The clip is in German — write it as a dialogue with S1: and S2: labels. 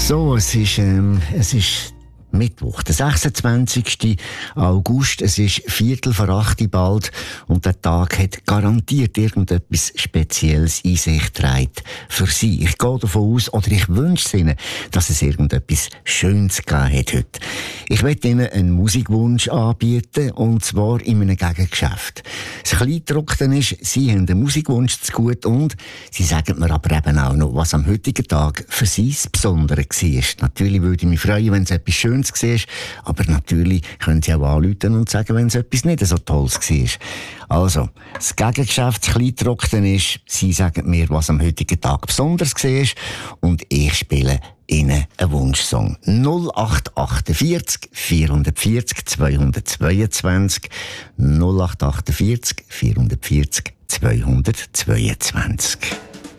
S1: So, es ist Mittwoch, der 26. August. Es ist 7:45 bald und der Tag hat garantiert irgendetwas Spezielles in sich getragen für Sie. Ich gehe davon aus, oder ich wünsche es Ihnen, dass es irgendetwas Schönes gegeben hat heute. Ich möchte Ihnen einen Musikwunsch anbieten, und zwar in einem Gegengeschäft. Das Kleingedruckte ist, Sie haben einen Musikwunsch zu gut und Sie sagen mir aber eben auch noch, was am heutigen Tag für Sie das Besondere war. Natürlich würde ich mich freuen, wenn es etwas Schönes war, aber natürlich können Sie auch anrufen und sagen, wenn es etwas nicht so Tolles war. Also, das Gegengeschäft, das Kleingedruckte ist, Sie sagen mir, was am heutigen Tag besonders war und ich spiele Ihnen einen Wunschsong. 0848 440 222 0848 440 222.